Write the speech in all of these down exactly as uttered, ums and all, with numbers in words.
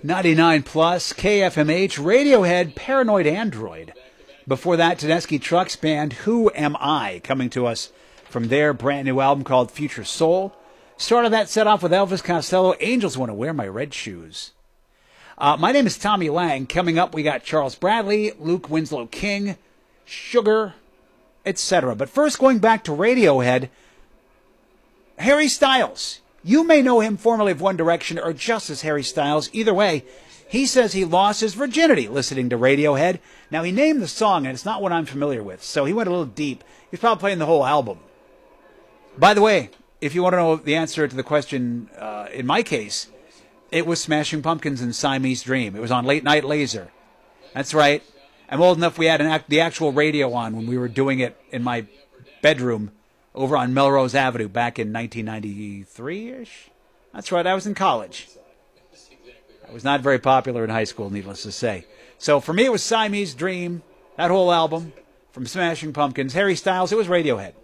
ninety-nine plus, K F M H, Radiohead, Paranoid Android. Before that, Tedeschi Trucks Band, Who Am I? Coming to us from their brand new album called Future Soul. Started that set off with Elvis Costello, Angels Want to Wear My Red Shoes. Uh, my name is Tommy Lang. Coming up, we got Charles Bradley, Luke Winslow King, Sugar, et cetera. But first, going back to Radiohead, Harry Styles. You may know him formerly of One Direction or just as Harry Styles. Either way, he says he lost his virginity listening to Radiohead. Now, he named the song, and it's not one I'm familiar with, so he went a little deep. He's probably playing the whole album. By the way, if you want to know the answer to the question, uh, in my case, it was Smashing Pumpkins and Siamese Dream. It was on Late Night Laser. That's right. I'm old enough we had an act, the actual radio on when we were doing it in my bedroom over on Melrose Avenue back in nineteen ninety-three-ish. That's right, I was in college. I was not very popular in high school, needless to say. So for me, it was Siamese Dream, that whole album, from Smashing Pumpkins. Harry Styles, it was Radiohead.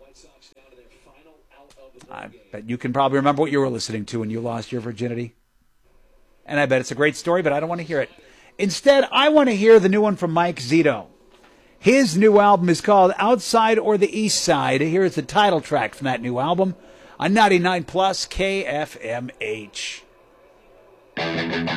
I bet you can probably remember what you were listening to when you lost your virginity. And I bet it's a great story, but I don't want to hear it. Instead, I want to hear the new one from Mike Zito. His new album is called Outside or the East Side. Here's the title track from that new album on ninety-nine plus K F M H.